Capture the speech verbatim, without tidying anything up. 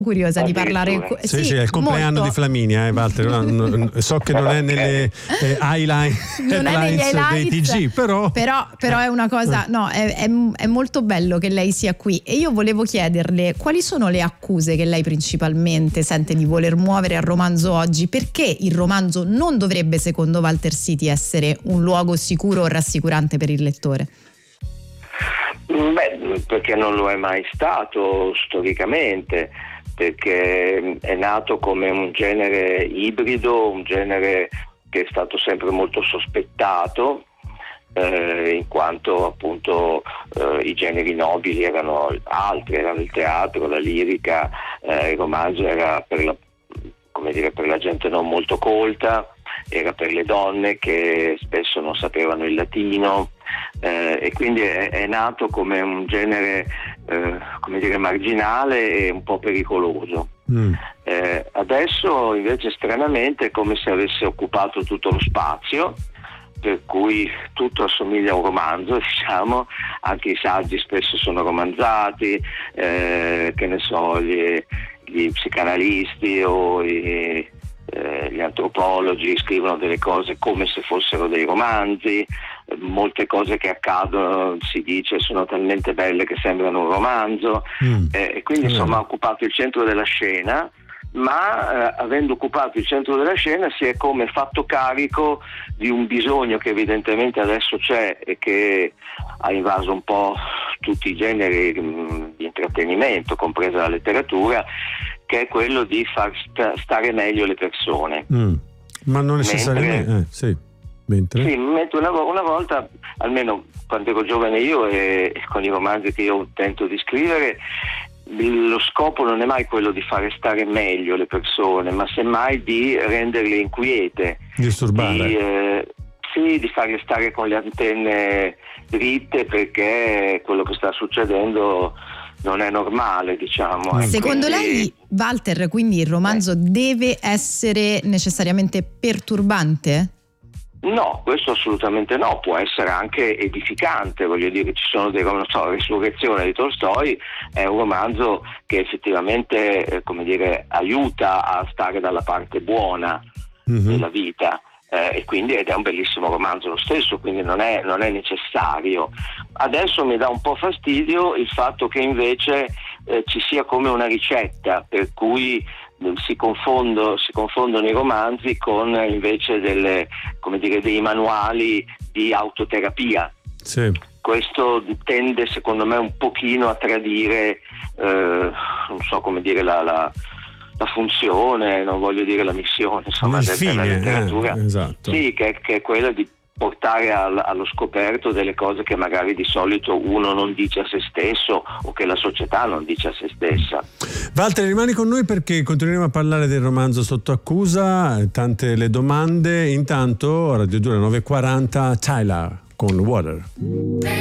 curiosa di parlare. Sì, sì, sì, è il compleanno molto. di Flaminia, eh, Walter. No, no, so che non è nelle eh, highline, non è negli headlines dei T G, però però, però è una cosa, no, è, è, è molto bello che lei sia qui, e io volevo chiederle quali sono le accuse che lei principalmente sente di voler muovere al romanzo oggi. Perché il romanzo non dovrebbe, secondo Walter Siti, essere un luogo sicuro o rassicurante per il lettore? Beh, perché non lo è mai stato storicamente, perché è nato come un genere ibrido, un genere che è stato sempre molto sospettato, eh, in quanto appunto eh, i generi nobili erano altri, erano il teatro, la lirica, eh, il romanzo era per la, come dire, per la gente non molto colta, era per le donne che spesso non sapevano il latino, eh, e quindi è, è nato come un genere eh, come dire marginale e un po' pericoloso. Mm. Eh, adesso invece stranamente è come se avesse occupato tutto lo spazio, per cui tutto assomiglia a un romanzo, diciamo, anche i saggi spesso sono romanzati, eh, che ne so, gli, gli psicanalisti o i, eh, gli antropologi scrivono delle cose come se fossero dei romanzi, molte cose che accadono, si dice, sono talmente belle che sembrano un romanzo, mm. eh, e quindi insomma ha occupato il centro della scena, ma eh, avendo occupato il centro della scena si è come fatto carico di un bisogno che evidentemente adesso c'è e che ha invaso un po' tutti i generi mh, di intrattenimento, compresa la letteratura, che è quello di far sta- stare meglio le persone. Mm. Ma non necessariamente, mentre, eh, sì. Mentre? Sì, mentre una, una volta, almeno quando ero giovane io e, e con i romanzi che io tento di scrivere, lo scopo non è mai quello di fare stare meglio le persone, ma semmai di renderle inquiete, disturbare, di, eh, sì, di farle stare con le antenne dritte, perché quello che sta succedendo non è normale, diciamo. Secondo quindi... lei, Walter, quindi il romanzo eh. deve essere necessariamente perturbante? No, questo assolutamente no, può essere anche edificante, voglio dire, ci sono dei romanzi, non so, Resurrezione di Tolstoi è un romanzo che effettivamente, eh, come dire, aiuta a stare dalla parte buona mm-hmm. della vita, eh, e quindi ed è un bellissimo romanzo lo stesso, quindi non è, non è necessario. Adesso mi dà un po' fastidio il fatto che invece eh, ci sia come una ricetta, per cui Si, confondo, si confondono i romanzi con invece delle, come dire, dei manuali di autoterapia. Sì. Questo tende secondo me un pochino a tradire eh, non so come dire la, la, la funzione, non voglio dire la missione, insomma, il della fine, letteratura, eh, esatto. sì, che, che è quella di portare al, allo scoperto delle cose che magari di solito uno non dice a se stesso o che la società non dice a se stessa. Walter, rimani con noi perché continueremo a parlare del romanzo Sotto accusa, tante le domande. Intanto Radio due nove e quaranta, Tyler con Water.